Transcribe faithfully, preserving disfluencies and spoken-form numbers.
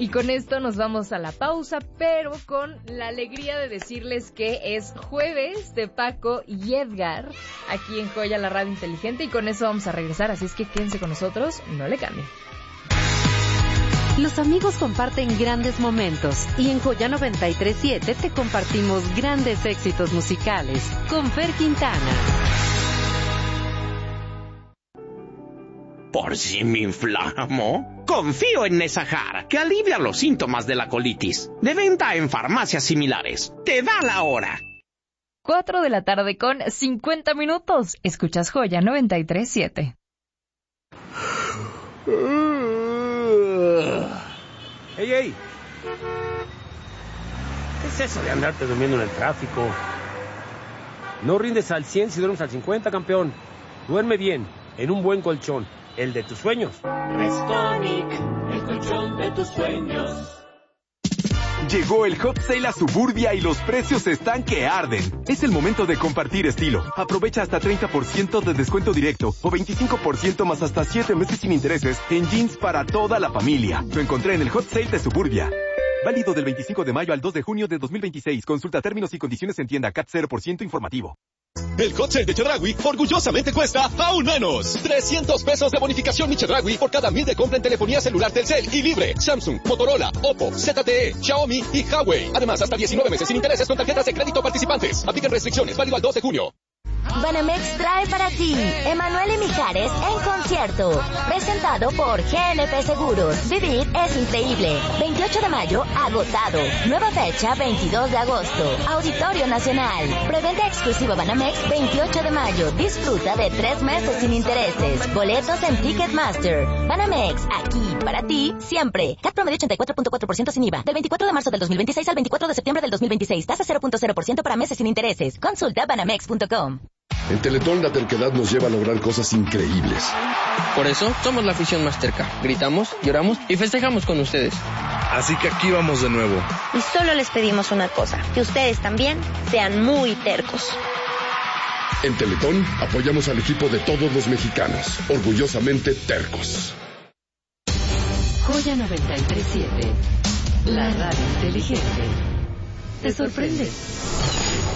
Y con esto nos vamos a la pausa, pero con la alegría de decirles que es jueves de Paco y Edgar, aquí en Joya, la radio inteligente, y con eso vamos a regresar, así es que quédense con nosotros, no le cambien. Los amigos comparten grandes momentos y en Joya noventa y tres punto siete te compartimos grandes éxitos musicales con Fer Quintana. ¿Por si me inflamo? Confío en Nesajar, que alivia los síntomas de la colitis. De venta en farmacias similares. Te da la hora. Cuatro de la tarde con cincuenta minutos. Escuchas Joya noventa y tres punto siete. ¡Ey, ey! ¿Qué es eso de andarte durmiendo en el tráfico? No rindes al cien si duermes al cincuenta, campeón. Duerme bien, en un buen colchón, el de tus sueños. Restonic, el colchón de tus sueños. Llegó el Hot Sale a Suburbia y los precios están que arden. Es el momento de compartir estilo. Aprovecha hasta treinta por ciento de descuento directo o veinticinco por ciento más hasta siete meses sin intereses en jeans para toda la familia. Lo encontré en el Hot Sale de Suburbia. Válido del veinticinco de mayo al dos de junio de dos mil veintiséis. Consulta términos y condiciones en tienda. C A T cero por ciento informativo. El Hot Sale de Chedraui orgullosamente cuesta aún menos. trescientos pesos de bonificación Mi Chedraui por cada mil de compra en telefonía celular Telcel y libre. Samsung, Motorola, Oppo, Z T E, Xiaomi y Huawei. Además, hasta diecinueve meses sin intereses con tarjetas de crédito participantes. Aplican restricciones. Válido al dos de junio. Banamex trae para ti Emanuel y Mijares en concierto, presentado por G N P Seguros. Vivir es increíble. veintiocho de mayo, agotado. Nueva fecha, veintidós de agosto. Auditorio Nacional. Preventa exclusiva Banamex, veintiocho de mayo. Disfruta de tres meses sin intereses. Boletos en Ticketmaster. Banamex, aquí para ti siempre. C A T promedio ochenta y cuatro punto cuatro por ciento sin I V A. Del veinticuatro de marzo del dos mil veintiséis al veinticuatro de septiembre del dos mil veintiséis. Tasa cero punto cero por ciento para meses sin intereses. Consulta banamex punto com. En Teletón la terquedad nos lleva a lograr cosas increíbles. Por eso somos la afición más terca. Gritamos, lloramos y festejamos con ustedes. Así que aquí vamos de nuevo. Y solo les pedimos una cosa, que ustedes también sean muy tercos. En Teletón apoyamos al equipo de todos los mexicanos, orgullosamente tercos. Joya noventa y tres punto siete, la radio inteligente. ¿Te sorprende?